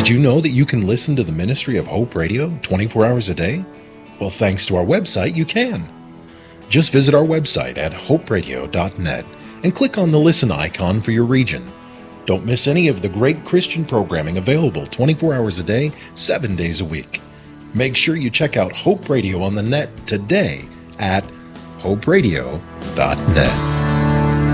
Did you know that you can listen to the Ministry of Hope Radio 24 hours a day? Well, thanks to our website, you can. Just visit our website at hoperadio.net and click on the listen icon for your region. Don't miss any of the great Christian programming available 24 hours a day, 7 days a week. Make sure you check out Hope Radio on the net today at hoperadio.net.